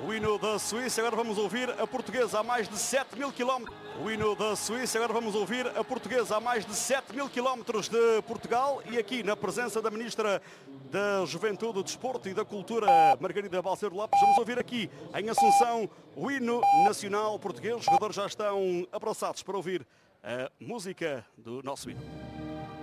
O hino da Suíça, agora vamos ouvir a portuguesa a mais de 7.000 km. O hino da Suíça, agora vamos ouvir a portuguesa a mais de 7.000 km de Portugal e aqui na presença da Ministra da Juventude, do Desporto e da Cultura, Margarida Balseiro Lopes, vamos ouvir aqui em Assunção o hino nacional português. Os jogadores já estão abraçados para ouvir a música do nosso hino.